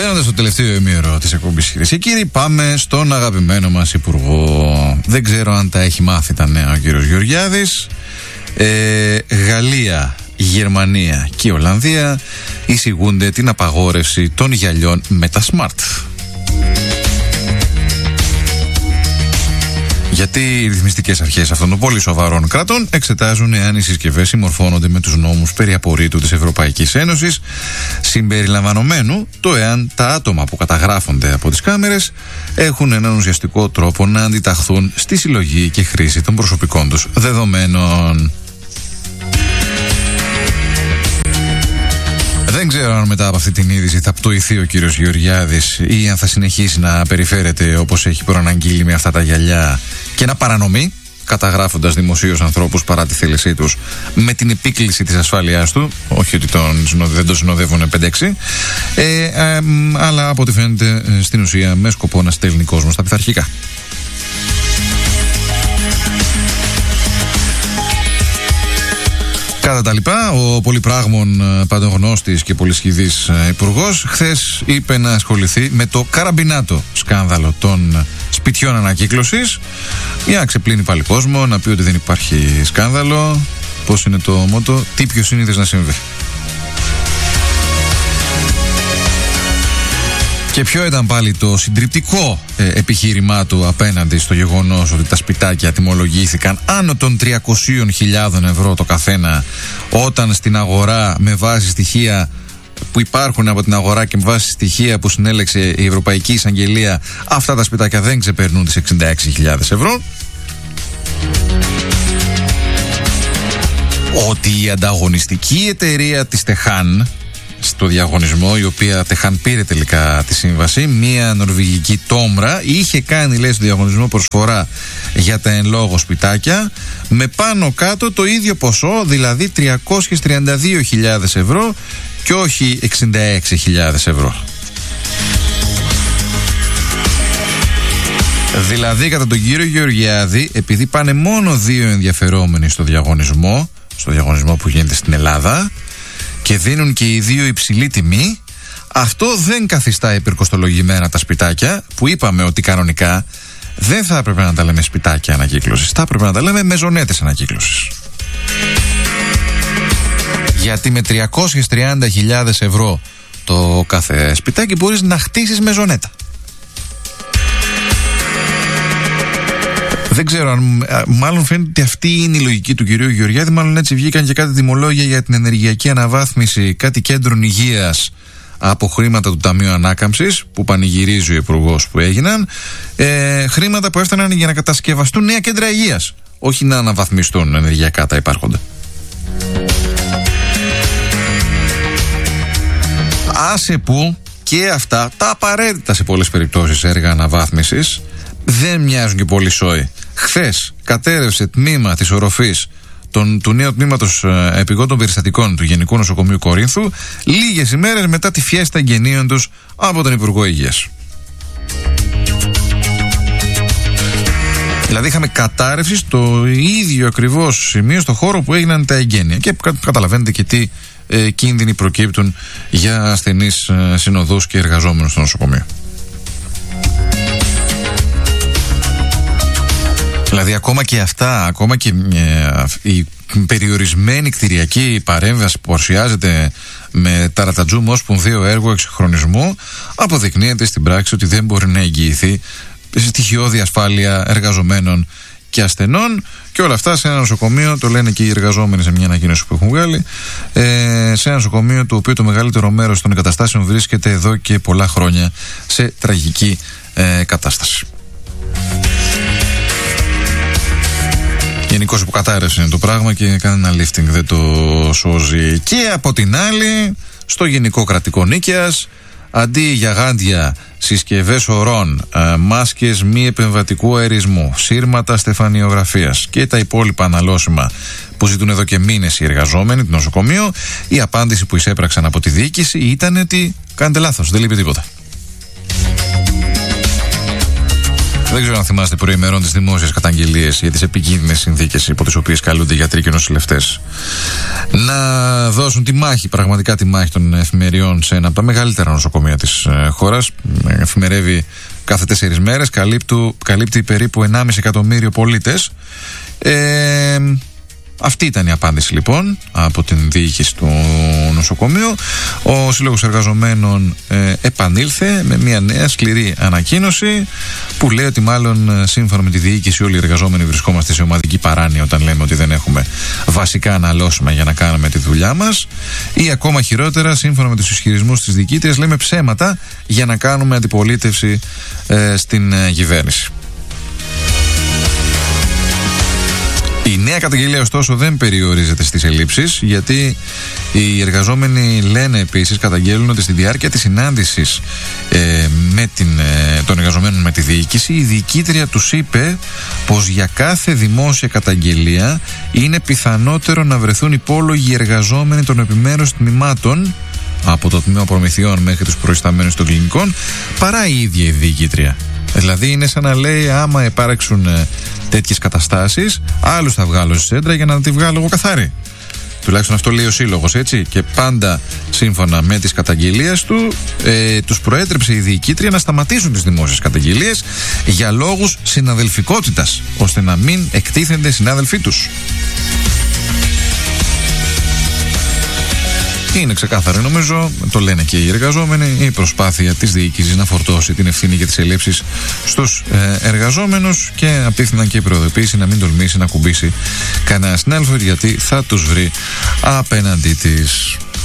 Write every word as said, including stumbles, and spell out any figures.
Μπαίνοντας στο τελευταίο ημίωρο της εκπομπής, κυρίες και κύριοι, πάμε στον αγαπημένο μας υπουργό. Δεν ξέρω αν τα έχει μάθει τα νέα ο κύριος Γεωργιάδης. Ε, Γαλλία, Γερμανία και Ολλανδία εισηγούνται την απαγόρευση των γυαλιών με τα smart. Γιατί οι ρυθμιστικές αρχές αυτών των πολύ σοβαρών κρατών εξετάζουν εάν οι συσκευές συμμορφώνονται με τους νόμους περί απορρίτου της Ευρωπαϊκής Ένωσης, συμπεριλαμβανομένου το εάν τα άτομα που καταγράφονται από τις κάμερες έχουν έναν ουσιαστικό τρόπο να αντιταχθούν στη συλλογή και χρήση των προσωπικών τους δεδομένων. Δεν ξέρω αν μετά από αυτή την είδηση θα πτωηθεί ο κύριος Γεωργιάδης ή αν θα συνεχίσει να περιφέρεται όπως έχει προαναγγείλει με αυτά τα γυαλιά και να παρανομεί, καταγράφοντας δημοσίως ανθρώπους παρά τη θέλησή τους με την επίκληση της ασφάλειάς του. Όχι ότι τον, δεν τον συνοδεύουν πέντε έξι, ε, ε, αλλά από ό,τι φαίνεται στην ουσία με σκοπό να στέλνει κόσμο στα πειθαρχικά. Κατά τα λοιπά, ο πολυπράγμων παντογνώστης και πολυσχηδής υπουργός χθες είπε να ασχοληθεί με το καραμπινάτο σκάνδαλο των σπιτιών ανακύκλωσης για να ξεπλύνει πάλι κόσμο, να πει ότι δεν υπάρχει σκάνδαλο. Πώς είναι το μότο, τι πιο σύνηθες να συμβεί. Και ποιο ήταν πάλι το συντριπτικό ε, επιχείρημά του απέναντι στο γεγονός ότι τα σπιτάκια τιμολογήθηκαν άνω των τριακόσιες χιλιάδες ευρώ το καθένα, όταν στην αγορά με βάση στοιχεία που υπάρχουν από την αγορά και με βάση στοιχεία που συνέλεξε η Ευρωπαϊκή Εισαγγελία, αυτά τα σπιτάκια δεν ξεπερνούν τις εξήντα έξι χιλιάδες ευρώ. Ότι η ανταγωνιστική εταιρεία της Τεχάν στο διαγωνισμό, η οποία Τεχάν πήρε τελικά τη σύμβαση, μια νορβηγική τόμρα, είχε κάνει, λέει, στο διαγωνισμό προσφορά για τα εν λόγω σπιτάκια με πάνω κάτω το ίδιο ποσό, δηλαδή τριακόσιες τριάντα δύο χιλιάδες ευρώ και όχι εξήντα έξι χιλιάδες ευρώ. Δηλαδή, κατά τον κύριο Γεωργιάδη, επειδή πάνε μόνο δύο ενδιαφερόμενοι στο διαγωνισμό, στο διαγωνισμό που γίνεται στην Ελλάδα, και δίνουν και οι δύο υψηλή τιμή, αυτό δεν καθιστά υπερκοστολογημένα τα σπιτάκια, που είπαμε ότι κανονικά δεν θα έπρεπε να τα λέμε σπιτάκια ανακύκλωσης, θα έπρεπε να τα λέμε μεζονέτες ανακύκλωσης. Γιατί με τριακόσιες τριάντα χιλιάδες ευρώ το κάθε σπιτάκι μπορείς να χτίσεις μεζονέτα. Δεν ξέρω αν. Μάλλον φαίνεται ότι αυτή είναι η λογική του κυρίου Γεωργιάδη. Μάλλον έτσι βγήκαν και κάτι τιμολόγια για την ενεργειακή αναβάθμιση, κάτι κέντρων υγείας από χρήματα του Ταμείου Ανάκαμψης, που πανηγυρίζει ο υπουργός που έγιναν. Ε, χρήματα που έφταναν για να κατασκευαστούν νέα κέντρα υγείας, όχι να αναβαθμιστούν ενεργειακά τα υπάρχοντα. Άσε που και αυτά τα απαραίτητα σε πολλές περιπτώσεις έργα αναβάθμισης δεν μοιάζουν και πολύ σόι. Χθες κατέρευσε τμήμα της οροφής των, του νέου τμήματος ε, επιγόντων περιστατικών του Γενικού Νοσοκομείου Κορίνθου, λίγες ημέρες μετά τη φιέστα εγγενείων τους από τον Υπουργό Υγείας. Δηλαδή είχαμε κατάρρευση στο ίδιο ακριβώς σημείο, στο χώρο που έγιναν τα εγγένεια. Και καταλαβαίνετε και τι ε, κίνδυνοι προκύπτουν για ασθενείς ε, συνοδούς και εργαζόμενους στο νοσοκομείο. Δηλαδή ακόμα και αυτά, ακόμα και ε, η περιορισμένη κτηριακή παρέμβαση που παρουσιάζεται με ταρατατζούμ ως σπονδαίο έργο εξυγχρονισμού, αποδεικνύεται στην πράξη ότι δεν μπορεί να εγγυηθεί στοιχειώδη ασφάλεια εργαζομένων και ασθενών, και όλα αυτά σε ένα νοσοκομείο, το λένε και οι εργαζόμενοι σε μια ανακοίνωση που έχουν βγάλει, ε, σε ένα νοσοκομείο το οποίο το μεγαλύτερο μέρος των εγκαταστάσεων βρίσκεται εδώ και πολλά χρόνια σε τραγική ε, κατάσταση. Γενικώς υποκατάρρευση είναι το πράγμα και κανένα lifting δεν το σώζει. Και από την άλλη, στο Γενικό Κρατικό Νίκαιας, αντί για γάντια, συσκευές ορών, ε, μάσκες μη επεμβατικού αερισμού, σύρματα στεφανιογραφίας και τα υπόλοιπα αναλώσιμα που ζητούν εδώ και μήνες οι εργαζόμενοι του νοσοκομείου, η απάντηση που εισέπραξαν από τη διοίκηση ήταν ότι κάνετε λάθος, δεν λείπει τίποτα. Δεν ξέρω αν θυμάστε προημερών τις δημόσιες καταγγελίες για τις επικίνδυνες συνθήκες υπό τις οποίες καλούνται οι γιατροί και νοσηλευτές να δώσουν τη μάχη, πραγματικά τη μάχη των εφημεριών σε ένα από τα μεγαλύτερα νοσοκομεία της ε, χώρας. Εφημερεύει κάθε τέσσερις μέρες, καλύπτου, καλύπτει περίπου ενάμιση εκατομμύριο πολίτες. Ε, Αυτή ήταν η απάντηση λοιπόν από την διοίκηση του νοσοκομείου. Ο Σύλλογος Εργαζομένων ε, επανήλθε με μια νέα σκληρή ανακοίνωση που λέει ότι μάλλον σύμφωνα με τη διοίκηση όλοι οι εργαζόμενοι βρισκόμαστε σε ομαδική παράνοια όταν λέμε ότι δεν έχουμε βασικά αναλώσιμα για να κάνουμε τη δουλειά μας, ή ακόμα χειρότερα σύμφωνα με τους ισχυρισμούς της διοικήτριας λέμε ψέματα για να κάνουμε αντιπολίτευση ε, στην ε, κυβέρνηση. Η νέα καταγγελία ωστόσο δεν περιορίζεται στις ελλείψεις, γιατί οι εργαζόμενοι λένε επίσης, καταγγέλνουν ότι στη διάρκεια της συνάντησης ε, με την, ε, των εργαζομένων με τη διοίκηση, η διοικήτρια τους είπε πως για κάθε δημόσια καταγγελία είναι πιθανότερο να βρεθούν υπόλογοι εργαζόμενοι των επιμέρους τμήματων, από το τμήμα προμηθειών μέχρι τους προϊσταμένους των κλινικών, παρά η ίδια η διοικήτρια. Δηλαδή είναι σαν να λέει, άμα υπάρξουν ε, τέτοιες καταστάσεις, άλλους θα βγάλω στη σέντρα για να τη βγάλω εγώ καθαρή. Τουλάχιστον αυτό λέει ο Σύλλογος, έτσι. Και πάντα σύμφωνα με τις καταγγελίες του, ε, τους προέτρεψε η διοικήτρια να σταματήσουν τις δημόσιες καταγγελίες για λόγους συναδελφικότητας, ώστε να μην εκτίθενται συνάδελφοί τους. Είναι ξεκάθαρο, νομίζω, το λένε και οι εργαζόμενοι, η προσπάθεια της διοίκησης να φορτώσει την ευθύνη για τις ελλείψεις στους ε, εργαζόμενους, και απίθυναν και η προειδοποίηση να μην τολμήσει να κουμπίσει κανένα συνάδελφο, γιατί θα τους βρει απέναντί της.